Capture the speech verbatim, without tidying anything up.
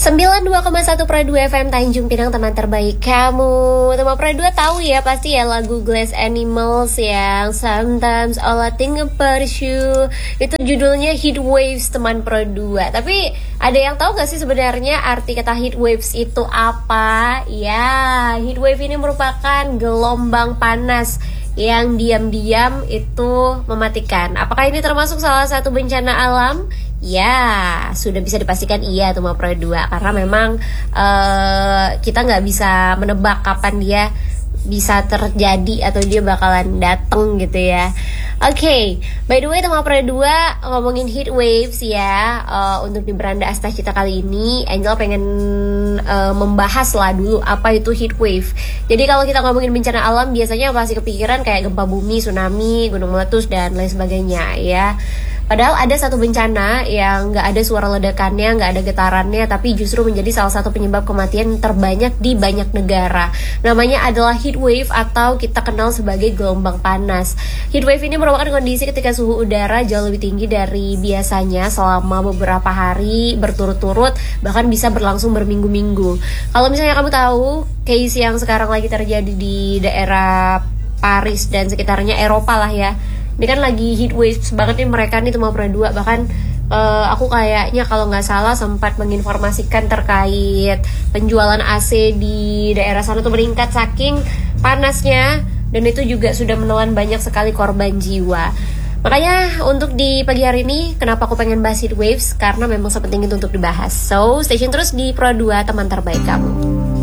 sembilan puluh dua koma satu Pro dua F M Tanjung Pinang, teman terbaik kamu. Teman Pro dua tahu ya pasti ya lagu Glass Animals yang Sometimes All I Think About You. Itu judulnya Heat Waves, teman Pro dua. Tapi ada yang tahu gak sih sebenarnya arti kata heat waves itu apa? Ya, heat wave ini merupakan gelombang panas yang diam-diam itu mematikan. Apakah ini termasuk salah satu bencana alam? Ya, sudah bisa dipastikan iya tuh Pro dua, karena memang uh, kita nggak bisa menebak kapan dia bisa terjadi atau dia bakalan dateng gitu ya. Oke, okay. By the way teman Pro dua, ngomongin heat waves ya, uh, untuk di Beranda Asta Cita kali ini Angel pengen uh, membahas lah dulu apa itu heat wave. Jadi kalau kita ngomongin bencana alam biasanya pasti kepikiran kayak gempa bumi, tsunami, gunung meletus dan lain sebagainya ya. Padahal ada satu bencana yang nggak ada suara ledakannya, nggak ada getarannya, tapi justru menjadi salah satu penyebab kematian terbanyak di banyak negara. Namanya adalah heat wave atau kita kenal sebagai gelombang panas. Heat wave ini merupakan kondisi ketika suhu udara jauh lebih tinggi dari biasanya selama beberapa hari berturut-turut, bahkan bisa berlangsung berminggu-minggu. Kalau misalnya kamu tahu case yang sekarang lagi terjadi di daerah Paris dan sekitarnya, Eropa lah ya, ini kan lagi heat waves banget nih mereka nih teman Pro dua. Bahkan uh, aku kayaknya kalau nggak salah sempat menginformasikan terkait penjualan A C di daerah sana tuh meningkat saking panasnya, dan itu juga sudah menelan banyak sekali korban jiwa. Makanya untuk di pagi hari ini kenapa aku pengen bahas heat waves, karena memang sepenting itu untuk dibahas. So stay tune terus di Pro dua, teman terbaik kamu.